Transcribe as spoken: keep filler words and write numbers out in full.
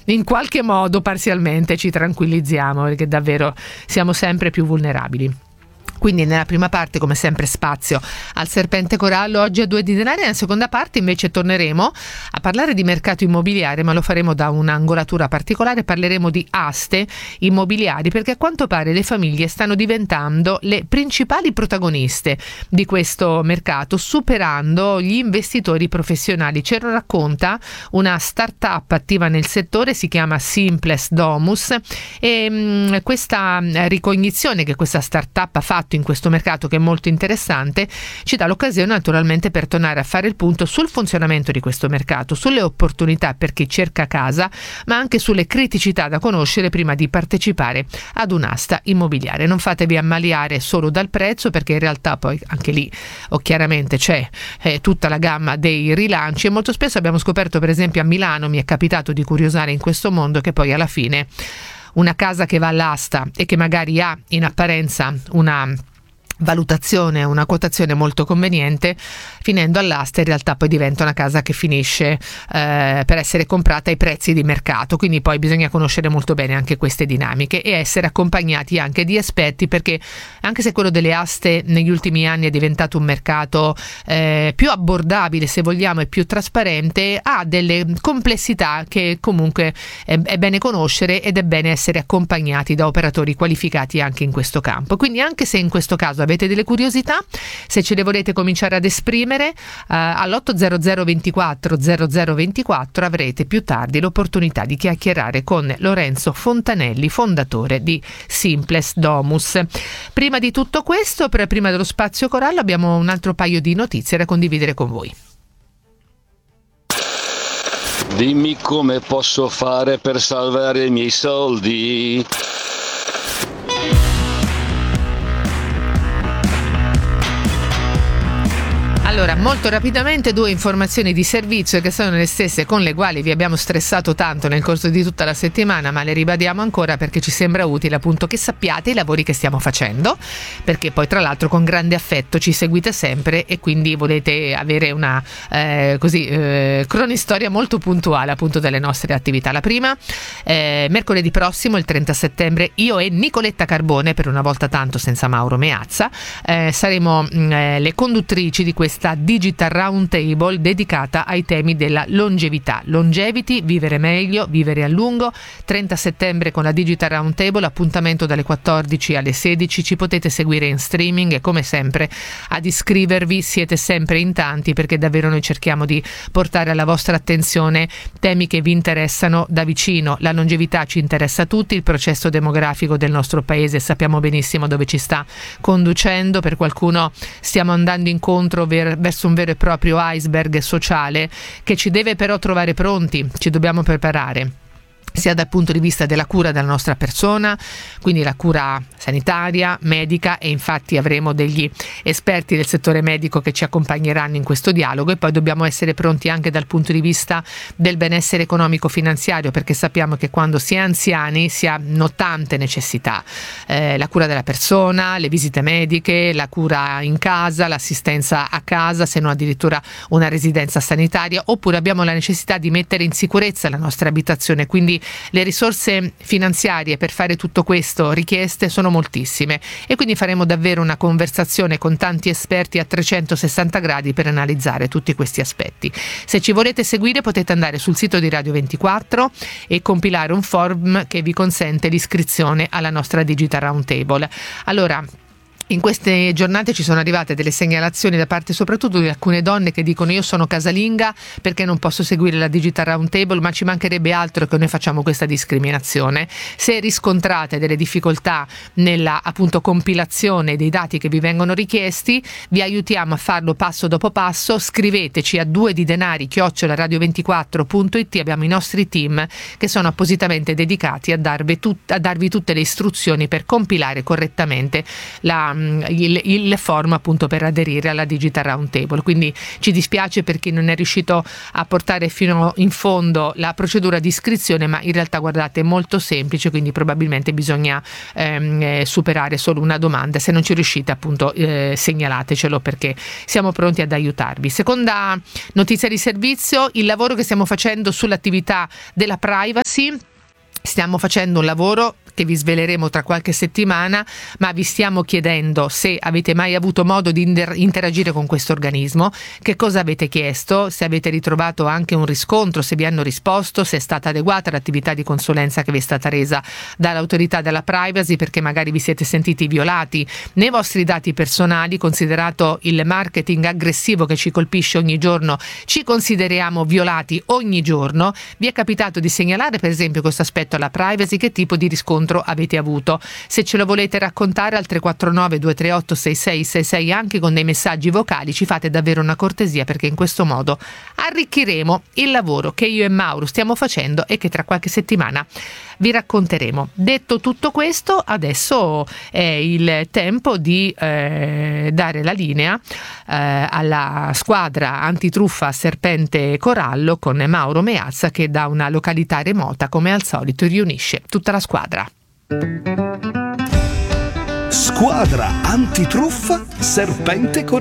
in qualche modo parzialmente ci tranquillizziamo, perché davvero siamo sempre più vulnerabili. Quindi nella prima parte, come sempre, spazio al serpente corallo, oggi a due di denari. Nella seconda parte invece torneremo a parlare di mercato immobiliare, ma lo faremo da un'angolatura particolare. Parleremo di aste immobiliari, perché a quanto pare le famiglie stanno diventando le principali protagoniste di questo mercato, superando gli investitori professionali. Ce lo racconta una startup attiva nel settore, si chiama Simples Domus, e mh, questa ricognizione che questa startup ha fatto in questo mercato, che è molto interessante, ci dà l'occasione naturalmente per tornare a fare il punto sul funzionamento di questo mercato, sulle opportunità per chi cerca casa, ma anche sulle criticità da conoscere prima di partecipare ad un'asta immobiliare. Non fatevi ammaliare solo dal prezzo, perché in realtà poi anche lì o chiaramente c'è eh, tutta la gamma dei rilanci, e molto spesso abbiamo scoperto, per esempio a Milano, mi è capitato di curiosare in questo mondo, che poi alla fine una casa che va all'asta e che magari ha in apparenza una valutazione, una quotazione molto conveniente, finendo all'asta in realtà poi diventa una casa che finisce eh, per essere comprata ai prezzi di mercato. Quindi poi bisogna conoscere molto bene anche queste dinamiche e essere accompagnati anche di esperti, perché anche se quello delle aste negli ultimi anni è diventato un mercato eh, più abbordabile, se vogliamo, e più trasparente, ha delle complessità che comunque è, è bene conoscere, ed è bene essere accompagnati da operatori qualificati anche in questo campo. Quindi anche se in questo caso avete delle curiosità, se ce le volete cominciare ad esprimere, eh, all'otto zero zero ventiquattro zero zero ventiquattro avrete più tardi l'opportunità di chiacchierare con Lorenzo Fontanelli, fondatore di Simples Domus. Prima di tutto questo, per prima dello spazio corallo, abbiamo un altro paio di notizie da condividere con voi. Dimmi come posso fare per salvare i miei soldi. Allora, molto rapidamente due informazioni di servizio che sono le stesse con le quali vi abbiamo stressato tanto nel corso di tutta la settimana, ma le ribadiamo ancora perché ci sembra utile appunto che sappiate i lavori che stiamo facendo, perché poi tra l'altro con grande affetto ci seguite sempre e quindi volete avere una eh, così eh, cronistoria molto puntuale appunto delle nostre attività. La prima, eh, mercoledì prossimo, il trenta settembre, io e Nicoletta Carbone, per una volta tanto senza Mauro Meazza, eh, saremo mh, eh, le conduttrici di questa Digital Roundtable dedicata ai temi della longevità. Longevity, vivere meglio, vivere a lungo. trenta settembre con la Digital Roundtable, appuntamento dalle quattordici alle sedici. Ci potete seguire in streaming e come sempre ad iscrivervi, siete sempre in tanti, perché davvero noi cerchiamo di portare alla vostra attenzione temi che vi interessano da vicino. La longevità ci interessa a tutti, il processo demografico del nostro paese sappiamo benissimo dove ci sta conducendo, per qualcuno stiamo andando incontro ver- verso un vero e proprio iceberg sociale che ci deve però trovare pronti, ci dobbiamo preparare, sia dal punto di vista della cura della nostra persona, quindi la cura sanitaria, medica, e infatti avremo degli esperti del settore medico che ci accompagneranno in questo dialogo, e poi dobbiamo essere pronti anche dal punto di vista del benessere economico-finanziario, perché sappiamo che quando si è anziani si hanno tante necessità, eh, la cura della persona, le visite mediche, la cura in casa, l'assistenza a casa, se non addirittura una residenza sanitaria, oppure abbiamo la necessità di mettere in sicurezza la nostra abitazione, quindi le risorse finanziarie per fare tutto questo richieste sono moltissime, e quindi faremo davvero una conversazione con tanti esperti a trecentosessanta gradi per analizzare tutti questi aspetti. Se ci volete seguire potete andare sul sito di Radio ventiquattro e compilare un form che vi consente l'iscrizione alla nostra Digital Roundtable. Allora, in queste giornate ci sono arrivate delle segnalazioni da parte soprattutto di alcune donne che dicono: io sono casalinga perché non posso seguire la Digital Roundtable, ma ci mancherebbe altro che noi facciamo questa discriminazione. Se riscontrate delle difficoltà nella appunto compilazione dei dati che vi vengono richiesti, vi aiutiamo a farlo passo dopo passo. Scriveteci a due di denari chiocciola radio ventiquattro punto it, abbiamo i nostri team che sono appositamente dedicati a darvi, tut- a darvi tutte le istruzioni per compilare correttamente la il, il form appunto per aderire alla Digital Roundtable. Quindi ci dispiace per chi non è riuscito a portare fino in fondo la procedura di iscrizione, ma in realtà guardate è molto semplice, quindi probabilmente bisogna ehm, eh, superare solo una domanda. Se non ci riuscite appunto eh, segnalatecelo, perché siamo pronti ad aiutarvi. Seconda notizia di servizio: il lavoro che stiamo facendo sull'attività della privacy. Stiamo facendo un lavoro che vi sveleremo tra qualche settimana, ma vi stiamo chiedendo se avete mai avuto modo di interagire con questo organismo, che cosa avete chiesto, se avete ritrovato anche un riscontro, se vi hanno risposto, se è stata adeguata l'attività di consulenza che vi è stata resa dall'autorità della privacy, perché magari vi siete sentiti violati nei vostri dati personali. Considerato il marketing aggressivo che ci colpisce ogni giorno, ci consideriamo violati ogni giorno. Vi è capitato di segnalare per esempio questo aspetto alla privacy? Che tipo di riscontro avete avuto? Se ce lo volete raccontare al tre quattro nove due tre otto sei sei sei sei, anche con dei messaggi vocali, ci fate davvero una cortesia, perché in questo modo arricchiremo il lavoro che io e Mauro stiamo facendo e che tra qualche settimana vi racconteremo. Detto tutto questo, adesso è il tempo di eh, dare la linea eh, alla squadra antitruffa Serpente Corallo con Mauro Meazza, che da una località remota come al solito riunisce tutta la squadra. Squadra antitruffa Serpente Corallo.